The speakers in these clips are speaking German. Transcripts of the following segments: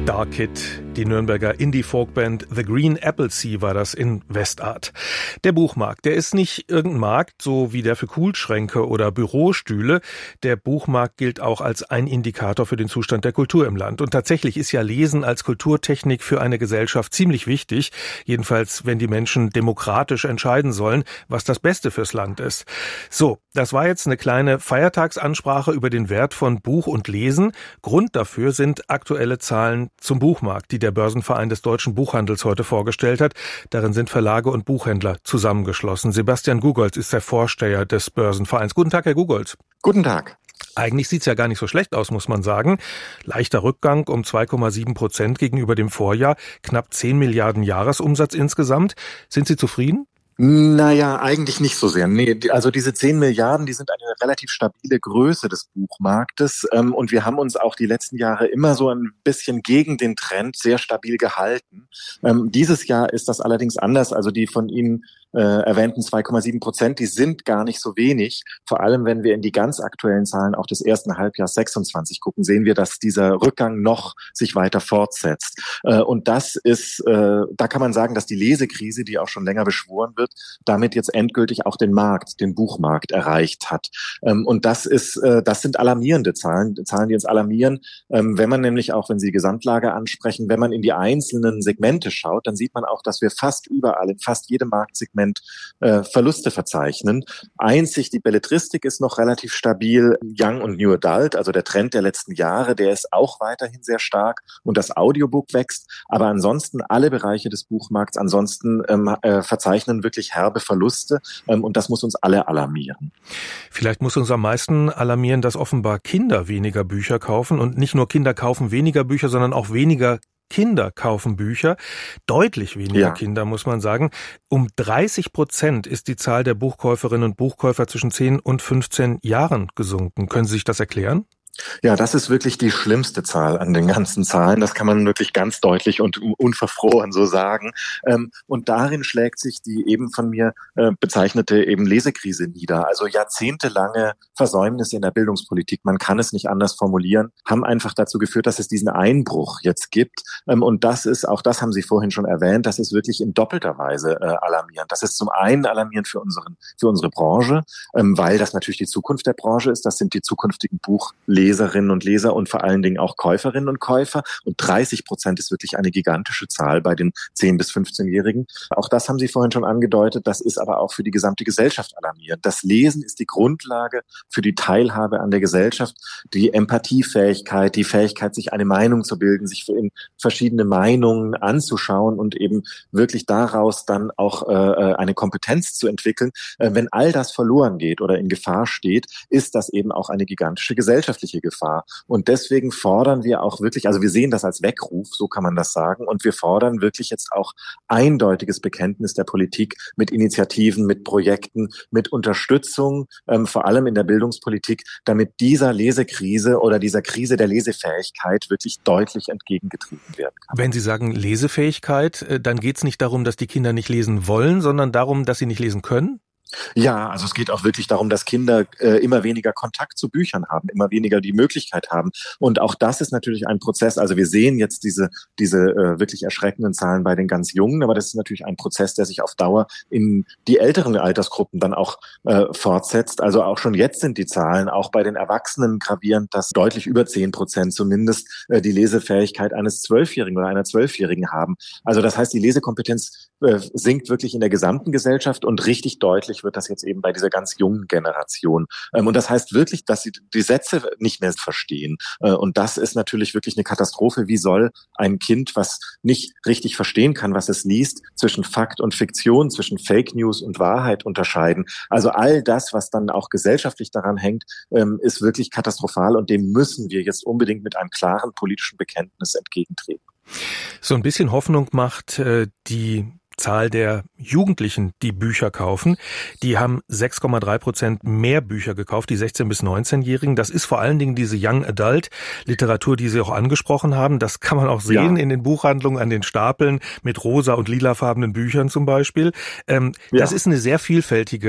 Dark Kid, die Nürnberger Indie-Folk-Band The Green Apple Sea war das in Westart. Der Buchmarkt, der ist nicht irgendein Markt, so wie der für Kühlschränke oder Bürostühle. Der Buchmarkt gilt auch als ein Indikator für den Zustand der Kultur im Land. Und tatsächlich ist ja Lesen als Kulturtechnik für eine Gesellschaft ziemlich wichtig. Jedenfalls, wenn die Menschen demokratisch entscheiden sollen, was das Beste fürs Land ist. So, das war jetzt eine kleine Feiertagsansprache über den Wert von Buch und Lesen. Grund dafür sind aktuelle Zahlen zum Buchmarkt, die der Börsenverein des deutschen Buchhandels heute vorgestellt hat. Darin sind Verlage und Buchhändler zusammengeschlossen. Sebastian Gugolz ist der Vorsteher des Börsenvereins. Guten Tag, Herr Gugolz. Guten Tag. Eigentlich sieht's ja gar nicht so schlecht aus, muss man sagen. Leichter Rückgang um 2,7% gegenüber dem Vorjahr, knapp 10 Milliarden Jahresumsatz insgesamt. Sind Sie zufrieden? Naja, eigentlich nicht so sehr. Nee, also diese 10 Milliarden, die sind eine relativ stabile Größe des Buchmarktes. Und wir haben uns auch die letzten Jahre immer so ein bisschen gegen den Trend sehr stabil gehalten. Dieses Jahr ist das allerdings anders. Also die von Ihnen erwähnten 2,7%, die sind gar nicht so wenig. Vor allem, wenn wir in die ganz aktuellen Zahlen auch des ersten Halbjahres 26 gucken, sehen wir, dass dieser Rückgang noch sich weiter fortsetzt. Und das ist, da kann man sagen, dass die Lesekrise, die auch schon länger beschworen wird, damit jetzt endgültig auch den Markt, den Buchmarkt erreicht hat. Und das sind alarmierende Zahlen, die uns alarmieren. Wenn man nämlich auch, wenn Sie die Gesamtlage ansprechen, wenn man in die einzelnen Segmente schaut, dann sieht man auch, dass wir fast überall, in fast jedem Marktsegment Verluste verzeichnen. Einzig die Belletristik ist noch relativ stabil. Young und New Adult, also der Trend der letzten Jahre, der ist auch weiterhin sehr stark und das Audiobook wächst. Aber ansonsten alle Bereiche des Buchmarkts verzeichnen wirklich herbe Verluste und das muss uns alle alarmieren. Vielleicht muss uns am meisten alarmieren, dass offenbar Kinder weniger Bücher kaufen und nicht nur Kinder kaufen weniger Bücher, sondern auch weniger Kinder kaufen Bücher, deutlich weniger Kinder, muss man sagen. Um 30% ist die Zahl der Buchkäuferinnen und Buchkäufer zwischen 10 und 15 Jahren gesunken. Können Sie sich das erklären? Ja, das ist wirklich die schlimmste Zahl an den ganzen Zahlen. Das kann man wirklich ganz deutlich und unverfroren so sagen. Und darin schlägt sich die eben von mir bezeichnete eben Lesekrise nieder. Also jahrzehntelange Versäumnisse in der Bildungspolitik, man kann es nicht anders formulieren, haben einfach dazu geführt, dass es diesen Einbruch jetzt gibt. Und das ist, auch das haben Sie vorhin schon erwähnt, das ist wirklich in doppelter Weise alarmierend. Das ist zum einen alarmierend für unsere Branche, weil das natürlich die Zukunft der Branche ist. Das sind die zukünftigen Leserinnen und Leser und vor allen Dingen auch Käuferinnen und Käufer. Und 30% ist wirklich eine gigantische Zahl bei den 10- bis 15-Jährigen. Auch das haben Sie vorhin schon angedeutet. Das ist aber auch für die gesamte Gesellschaft alarmierend. Das Lesen ist die Grundlage für die Teilhabe an der Gesellschaft, die Empathiefähigkeit, die Fähigkeit, sich eine Meinung zu bilden, sich in verschiedene Meinungen anzuschauen und eben wirklich daraus dann auch eine Kompetenz zu entwickeln. Wenn all das verloren geht oder in Gefahr steht, ist das eben auch eine gigantische gesellschaftliche Gefahr. Und deswegen fordern wir auch wirklich, also wir sehen das als Weckruf, so kann man das sagen, und wir fordern wirklich jetzt auch eindeutiges Bekenntnis der Politik mit Initiativen, mit Projekten, mit Unterstützung, vor allem in der Bildungspolitik, damit dieser Lesekrise oder dieser Krise der Lesefähigkeit wirklich deutlich entgegengetreten werden kann. Wenn Sie sagen Lesefähigkeit, dann geht es nicht darum, dass die Kinder nicht lesen wollen, sondern darum, dass sie nicht lesen können? Ja, also es geht auch wirklich darum, dass Kinder immer weniger Kontakt zu Büchern haben, immer weniger die Möglichkeit haben. Und auch das ist natürlich ein Prozess. Also wir sehen jetzt diese wirklich erschreckenden Zahlen bei den ganz Jungen, aber das ist natürlich ein Prozess, der sich auf Dauer in die älteren Altersgruppen dann auch fortsetzt. Also auch schon jetzt sind die Zahlen auch bei den Erwachsenen gravierend, dass deutlich über 10% zumindest die Lesefähigkeit eines 12-Jährigen oder einer 12-Jährigen haben. Also das heißt, die Lesekompetenz sinkt wirklich in der gesamten Gesellschaft und richtig deutlich wird das jetzt eben bei dieser ganz jungen Generation. Und das heißt wirklich, dass sie die Sätze nicht mehr verstehen. Und das ist natürlich wirklich eine Katastrophe. Wie soll ein Kind, was nicht richtig verstehen kann, was es liest, zwischen Fakt und Fiktion, zwischen Fake News und Wahrheit unterscheiden? Also all das, was dann auch gesellschaftlich daran hängt, ist wirklich katastrophal und dem müssen wir jetzt unbedingt mit einem klaren politischen Bekenntnis entgegentreten. So ein bisschen Hoffnung macht die Zahl der Jugendlichen, die Bücher kaufen. Die haben 6,3% mehr Bücher gekauft, die 16- bis 19-Jährigen. Das ist vor allen Dingen diese Young Adult Literatur, die Sie auch angesprochen haben. Das kann man auch sehen in den Buchhandlungen an den Stapeln mit rosa und lilafarbenen Büchern zum Beispiel. Das ist eine sehr vielfältige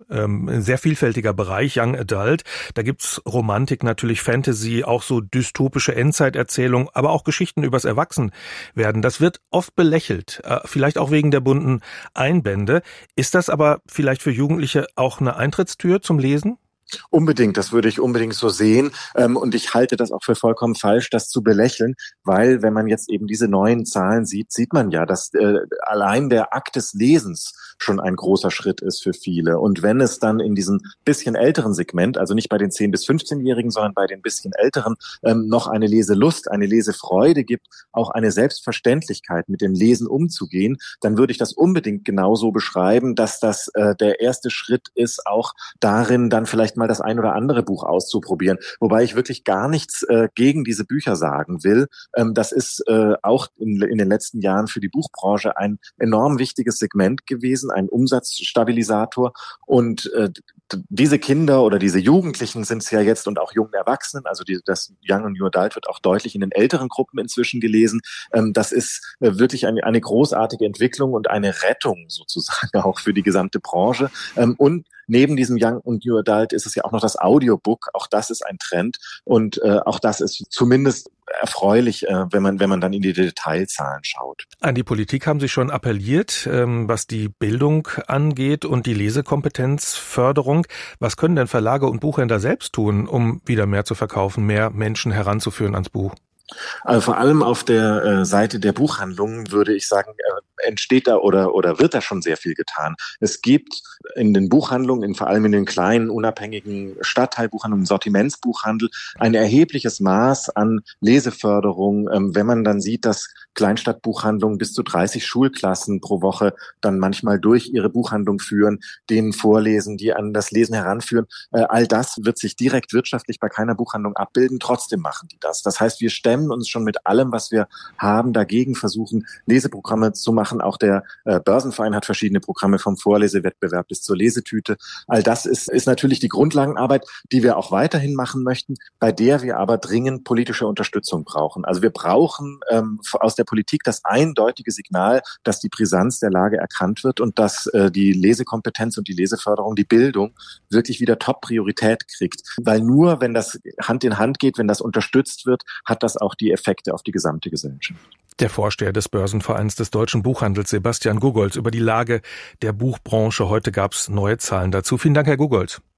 ein sehr vielfältiger Bereich, Young Adult. Da gibt's Romantik, natürlich Fantasy, auch so dystopische Endzeiterzählungen, aber auch Geschichten übers Erwachsenwerden. Das wird oft belächelt, vielleicht auch wegen der bunten Einbände. Ist das aber vielleicht für Jugendliche auch eine Eintrittstür zum Lesen? Unbedingt, das würde ich unbedingt so sehen. Und ich halte das auch für vollkommen falsch, das zu belächeln, weil wenn man jetzt eben diese neuen Zahlen sieht, sieht man ja, dass allein der Akt des Lesens schon ein großer Schritt ist für viele. Und wenn es dann in diesem bisschen älteren Segment, also nicht bei den 10- bis 15-Jährigen, sondern bei den bisschen älteren, noch eine Leselust, eine Lesefreude gibt, auch eine Selbstverständlichkeit mit dem Lesen umzugehen, dann würde ich das unbedingt genauso beschreiben, dass das der erste Schritt ist, auch darin dann vielleicht mal das ein oder andere Buch auszuprobieren. Wobei ich wirklich gar nichts gegen diese Bücher sagen will. Das ist auch in den letzten Jahren für die Buchbranche ein enorm wichtiges Segment gewesen, ein Umsatzstabilisator. Und diese Kinder oder diese Jugendlichen sind es ja jetzt und auch jungen Erwachsenen, also das Young und New Adult wird auch deutlich in den älteren Gruppen inzwischen gelesen. Das ist wirklich eine großartige Entwicklung und eine Rettung sozusagen auch für die gesamte Branche. Und neben diesem Young und New Adult ist es ja auch noch das Audiobook. Auch das ist ein Trend und auch das ist zumindest erfreulich, wenn man dann in die Detailzahlen schaut. An die Politik haben Sie schon appelliert, was die Bildung angeht und die Lesekompetenzförderung. Was können denn Verlage und Buchhändler selbst tun, um wieder mehr zu verkaufen, mehr Menschen heranzuführen ans Buch? Also vor allem auf der Seite der Buchhandlungen würde ich sagen, entsteht da oder wird da schon sehr viel getan. Es gibt in den Buchhandlungen, vor allem in den kleinen, unabhängigen Stadtteilbuchhandlungen, Sortimentsbuchhandel, ein erhebliches Maß an Leseförderung. Wenn man dann sieht, dass Kleinstadtbuchhandlungen bis zu 30 Schulklassen pro Woche dann manchmal durch ihre Buchhandlung führen, denen vorlesen, die an das Lesen heranführen. All das wird sich direkt wirtschaftlich bei keiner Buchhandlung abbilden. Trotzdem machen die das. Das heißt, wir stemmen uns schon mit allem, was wir haben, dagegen versuchen, Leseprogramme zu machen. Auch der Börsenverein hat verschiedene Programme vom Vorlesewettbewerb bis zur Lesetüte. All das ist natürlich die Grundlagenarbeit, die wir auch weiterhin machen möchten, bei der wir aber dringend politische Unterstützung brauchen. Also wir brauchen aus der Politik das eindeutige Signal, dass die Brisanz der Lage erkannt wird und dass die Lesekompetenz und die Leseförderung, die Bildung wirklich wieder Top-Priorität kriegt. Weil nur, wenn das Hand in Hand geht, wenn das unterstützt wird, hat das auch die Effekte auf die gesamte Gesellschaft. Der Vorsteher des Börsenvereins des deutschen Buchhandels, Sebastian Gugolz, über die Lage der Buchbranche. Heute gab es neue Zahlen dazu. Vielen Dank, Herr Gugolz.